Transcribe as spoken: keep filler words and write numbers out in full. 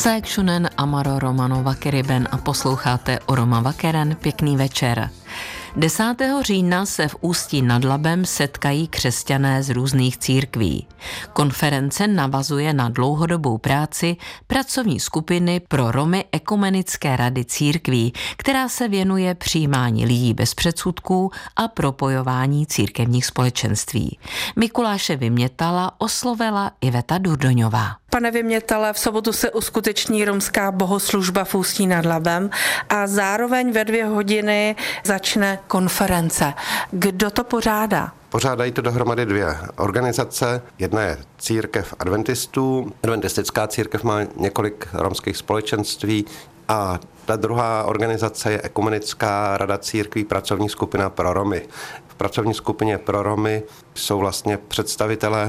Säkschunen Amaro Romano Vakeriben a posloucháte o Roma Vakeren. Pěkný večer. desátého října se v Ústí nad Labem setkají křesťané z různých církví. Konference navazuje na dlouhodobou práci pracovní skupiny pro Romy Ekumenické rady církví, která se věnuje přijímání lidí bez předsudků a propojování církevních společenství. Mikuláše Vymětala oslovila Iveta Durdoňová. Pane Vymětale, v sobotu se uskuteční romská bohoslužba v Ústí nad Labem a zároveň ve dvě hodiny začne konference. Kdo to pořádá? Pořádají to dohromady dvě organizace. Jedna je církev adventistů. Adventistická církev má několik romských společenství a ta druhá organizace je Ekumenická rada církví, pracovní skupina pro Romy. V pracovní skupině pro Romy jsou vlastně představitelé